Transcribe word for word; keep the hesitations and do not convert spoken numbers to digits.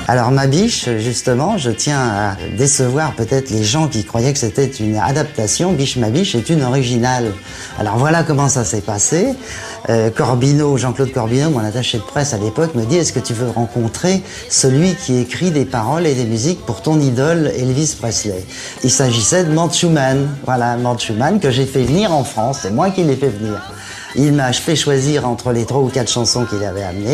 Alors ma biche, justement, je tiens à décevoir peut-être les gens qui croyaient que c'était une adaptation. Biche ma biche est une originale. Alors voilà comment ça s'est passé. Euh, Corbineau, Jean-Claude Corbineau, mon attaché de presse à l'époque, me dit: est-ce que tu veux rencontrer celui qui écrit des paroles et des musiques pour ton idole Elvis Presley? Il s'agissait de Manchu Man. Voilà, Manchu Man que j'ai fait venir en France. C'est moi qui l'ai fait venir. Il m'a fait choisir entre les trois ou quatre chansons qu'il avait amenées.